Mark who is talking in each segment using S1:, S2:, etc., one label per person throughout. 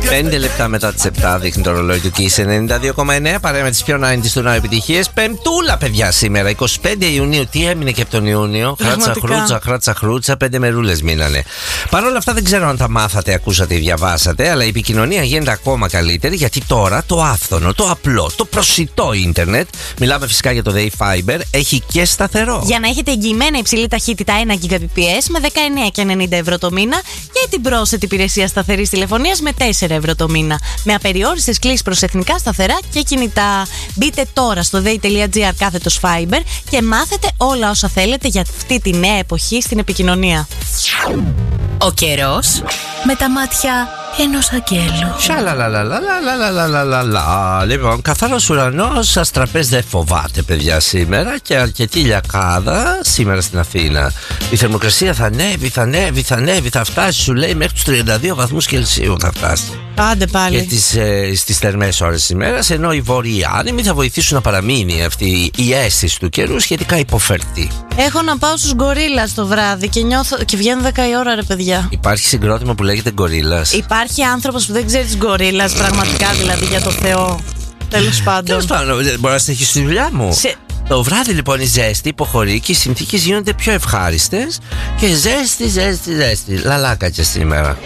S1: 5 λεπτά μετά τις 7 δείχνει το ρολόι του Kiss 92,9. Παρέα με τις πιο 90's του Now επιτυχίες. Πεμπτούλα, παιδιά, σήμερα 25 Ιουνίου. Τι έμεινε και από τον Ιούνιο? Χράτσα χρούτσα, 5 μερούλες μείνανε. Παρ' όλα αυτά δεν ξέρω αν τα μάθατε, ακούσατε ή διαβάσατε, αλλά η επικοινωνία γίνεται ακόμα καλύτερη, γιατί τώρα το άφθονο, το απλό, το προσιτό ίντερνετ, μιλάμε φυσικά για το Day Fiber, έχει και σταθερό. Για να έχετε εγγυημένα υψηλή ταχύτητα 1 Gbps με 19,90 ευρώ το μήνα και την πρόσθετη υπηρεσία σταθερής τηλεφωνίας με 4 ευρώ το μήνα. Με απεριόριστες κλήσεις προς εθνικά σταθερά και κινητά. Μπείτε τώρα στο day.gr/fiber και μάθετε όλα όσα θέλετε για αυτή τη νέα εποχή στην επικοινωνία.
S2: Ο καιρός με τα μάτια ενός αγγέλου.
S1: Σαλαλαλαλαλαλαλαλαλα. Λοιπόν, καθαρός ουρανός, αστραπές δεν φοβάται, παιδιά, σήμερα, και αρκετή λιακάδα σήμερα στην Αθήνα. Η θερμοκρασία θα ανέβει, θα φτάσει, σου λέει, μέχρι τους 32 βαθμούς Κελσίου θα φτάσει.
S2: Άντε πάλι.
S1: Και στις θερμές ώρες της ημέρας, ενώ οι βόρειοι άνεμοι θα βοηθήσουν να παραμείνει αυτή η αίσθηση του καιρού σχετικά υποφερτή.
S2: Έχω να πάω στους Γκορίλας το βράδυ και βγαίνουν 10 η ώρα, ρε παιδιά.
S1: Υπάρχει συγκρότημα που λέγεται Γκορίλας.
S2: Υπάρχει άνθρωπος που δεν ξέρει τις Γκορίλας, πραγματικά, δηλαδή, για το Θεό. Τέλος πάντων.
S1: Μπορώ να συνεχίσω τη δουλειά μου. Το βράδυ λοιπόν η ζέστη υποχωρεί και οι συνθήκες γίνονται πιο ευχάριστες και ζέστη. Λαλάκα και σήμερα.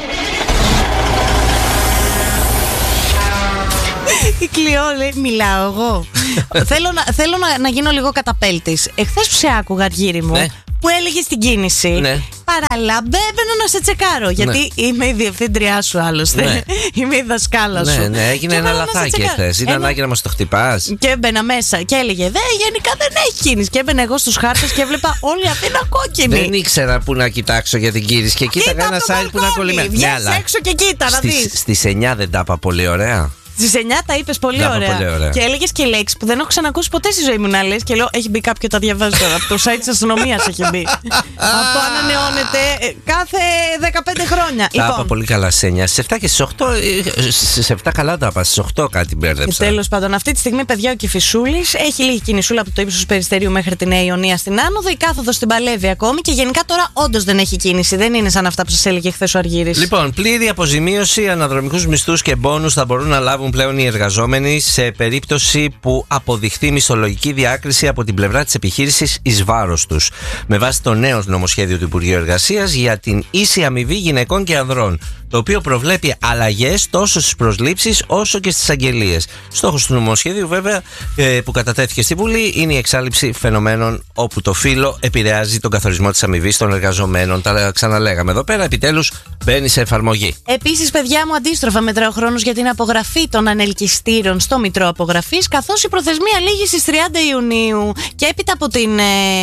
S2: Η Κλειό λέει, μιλάω εγώ. Θέλω να γίνω λίγο καταπέλτης. Εχθές που σε άκουγα, Αργύρι μου, που έλεγε στην κίνηση, παράλληλα μπαίνω να σε τσεκάρω. Γιατί είμαι η διευθύντριά σου, άλλωστε. Είμαι η δασκάλα σου.
S1: Ναι, έγινε ένα λαθάκι εχθές. Ήταν ανάγκη να μας το χτυπάς.
S2: Και έμπαινα μέσα και έλεγε, γενικά δεν έχει κίνηση. Και έμπαινα εγώ στους χάρτες και έβλεπα όλη Αθήνα κόκκινη.
S1: Δεν ήξερα πού να κοιτάξω για την κίνηση και κοίταγα ένα site που είναι κολλημένο.
S2: Βγες έξω και κοίτα να δεις.
S1: Στις 9 δεν τα είπα πολύ ωραία?
S2: Στις 9 τα είπες πολύ ωραία. Και έλεγες και λέξεις που δεν έχω ξανακούσει ποτέ στη ζωή μου να λες. Και λέω, έχει μπει κάποιο, τα διαβάζω τώρα. Από το site της αστυνομίας έχει μπει. Αυτό ανανεώνεται κάθε 15 χρόνια.
S1: Τα είπα πολύ καλά στις 9. Στις 7 και στις 8. Στις 7 καλά τα είπα. Στις 8 κάτι μπέρδεψα.
S2: Τέλος πάντων, αυτή τη στιγμή, παιδιά, ο Κηφισούλης έχει λίγη κινησούλα από το ύψος του Περιστερίου μέχρι τη Νέα Ιωνία στην άνοδο. Η κάθοδος την παλεύει ακόμη και γενικά τώρα όντως δεν έχει κίνηση. Δεν είναι σαν αυτά που σας έλεγε χθες ο Αργύρης.
S1: Λοιπόν, πλήρη αποζημίωση, αναδρομικούς μισθούς και μπόνους θα μπορούν να λάβουν πλέον οι εργαζόμενοι σε περίπτωση που αποδειχθεί μισθολογική διάκριση από την πλευρά της επιχείρησης εις βάρος τους, με βάση το νέο νομοσχέδιο του Υπουργείου Εργασίας για την ίση αμοιβή γυναικών και ανδρών, το οποίο προβλέπει αλλαγές τόσο στις προσλήψεις όσο και στις αγγελίες. Στόχος του νομοσχέδιου, βέβαια, που κατατέθηκε στη Βουλή, είναι η εξάλληψη φαινομένων όπου το φύλο επηρεάζει τον καθορισμό της αμοιβής των εργαζομένων. Τα ξαναλέγαμε εδώ πέρα, επιτέλους μπαίνει σε εφαρμογή.
S2: Επίσης, παιδιά μου, αντίστροφα μετράει ο χρόνος για την απογραφή των ανελκυστήρων στο Μητρό Απογραφής, καθώς η προθεσμία λήγει στις 30 Ιουνίου. Και έπειτα από την.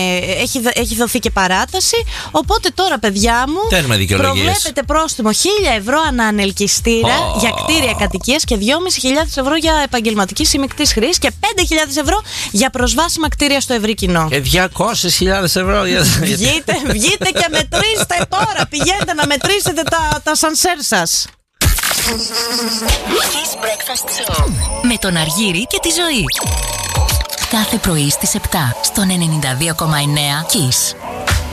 S2: Έχει δοθεί και παράταση. Οπότε τώρα, παιδιά μου, προβλέπετε πρόστιμο 1.000 ευρώ ανά ανελκυστήρα για κτίρια κατοικίας και 2.500 ευρώ για επαγγελματική συμμικτής χρήση και 5.000 ευρώ για προσβάσιμα κτίρια στο ευρύ κοινό.
S1: Και 200.000 ευρώ για.
S2: Βγείτε και μετρήστε τώρα. Πηγαίνετε να μετρήσετε τα σανσέρ σας.
S3: Kiss Breakfast Show με τον Αργύρη και τη Ζωή. Κάθε πρωί στις 7 στον 92,9 Kiss.